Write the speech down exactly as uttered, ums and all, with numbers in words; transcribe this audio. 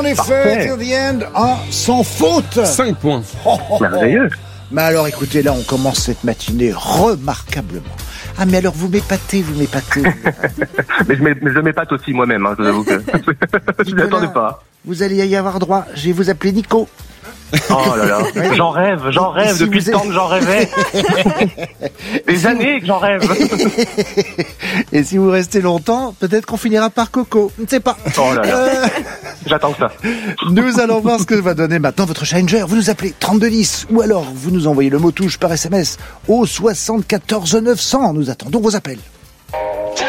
effet, till the end, un sans faute. cinq points. Oh, oh, oh. Merveilleux. Mais alors, écoutez, là, on commence cette matinée remarquablement. Ah, mais alors, vous m'épatez, vous m'épatez. mais je, mais je m'épate aussi moi-même, hein, je vous avoue que je ne m'attendais pas. Vous allez y avoir droit. Je vais vous appeler Nico. Oh là là, j'en rêve, j'en rêve, si depuis le temps que j'en rêvais. Des si années vous... que j'en rêve. Et si vous restez longtemps, peut-être qu'on finira par Coco. Je ne sais pas. Oh là là, euh... j'attends ça. Nous allons voir ce que va donner maintenant votre Challenger. Vous nous appelez trente-deux dix ou alors vous nous envoyez le mot touche par S M S au soixante-quatorze neuf cents. Nous attendons vos appels.